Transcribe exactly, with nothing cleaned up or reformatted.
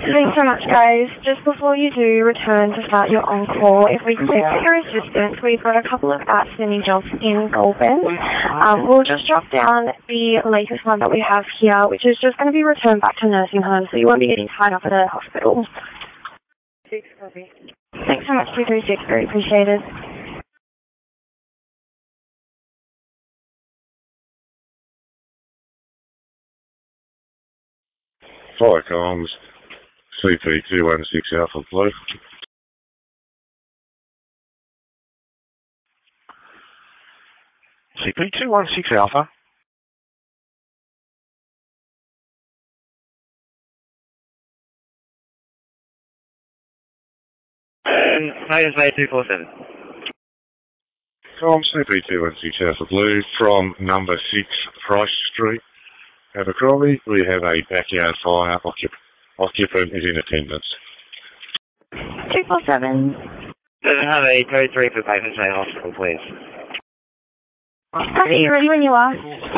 Thanks so much, guys. Just before you do return to start your on-call, if we could get your assistance, we've got a couple of outstanding jobs in Goulburn. Um, we'll just drop down the latest one that we have here, which is just going to be returned back to nursing home, so you won't be getting tied up at a hospital. Six, copy. Thanks so much, two three six. Very appreciated. Fire comms, C P two one six Alpha Blue. C P two one six Alpha. Minus eight two four seven. Comms, C P two one six Alpha Blue from number six Price Street, Abercrombie. We have a backyard fire. Occup- occupant is in attendance. two four seven. Doesn't have a code three for patient say hospital, please. Are you ready when you are?